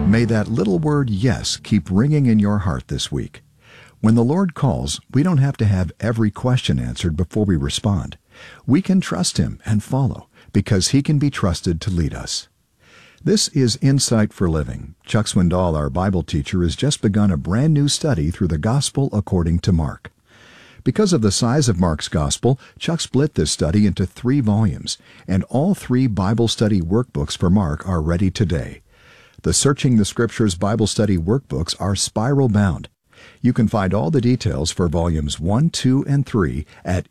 May that little word yes keep ringing in your heart this week. When the Lord calls, we don't have to have every question answered before we respond. We can trust Him and follow because He can be trusted to lead us. This is Insight for Living. Chuck Swindoll, our Bible teacher, has just begun a brand new study through the Gospel according to Mark. Because of the size of Mark's Gospel, Chuck split this study into 3 volumes, and all 3 Bible study workbooks for Mark are ready today. The Searching the Scriptures Bible Study workbooks are spiral-bound. You can find all the details for volumes 1, 2, and 3 at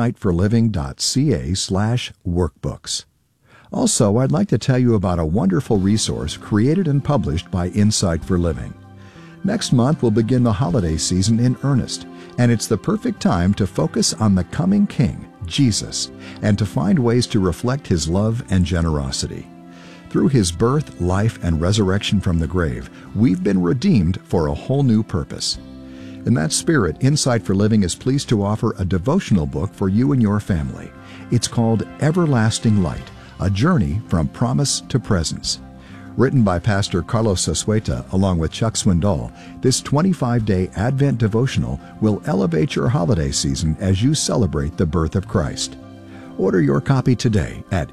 insightforliving.ca/workbooks. Also, I'd like to tell you about a wonderful resource created and published by Insight for Living. Next month we'll begin the holiday season in earnest, and it's the perfect time to focus on the coming King, Jesus, and to find ways to reflect His love and generosity. Through His birth, life, and resurrection from the grave, we've been redeemed for a whole new purpose. In that spirit, Insight for Living is pleased to offer a devotional book for you and your family. It's called Everlasting Light, A Journey from Promise to Presence. Written by Pastor Carlos Sasueta along with Chuck Swindoll, this 25-day Advent devotional will elevate your holiday season as you celebrate the birth of Christ. Order your copy today at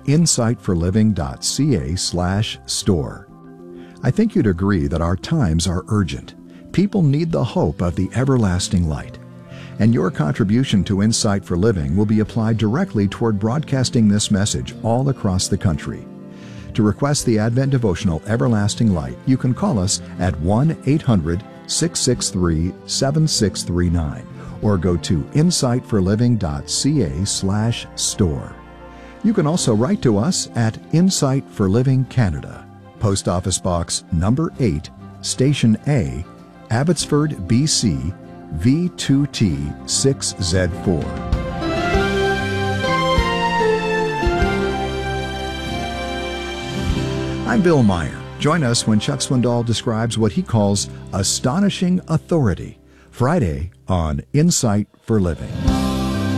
insightforliving.ca/store. I think you'd agree that our times are urgent. People need the hope of the everlasting light. And your contribution to Insight for Living will be applied directly toward broadcasting this message all across the country. To request the Advent devotional Everlasting Light, you can call us at 1-800-663-7639 or go to insightforliving.ca/store. You can also write to us at Insight for Living Canada, Post Office Box number 8, Station A, Abbotsford, BC, V2T6Z4. I'm Bill Meyer. Join us when Chuck Swindoll describes what he calls astonishing authority, Friday on Insight for Living.